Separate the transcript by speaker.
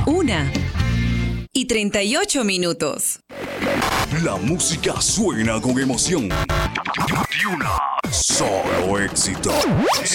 Speaker 1: 1:38.
Speaker 2: La música suena con emoción. Noti1, solo éxitos.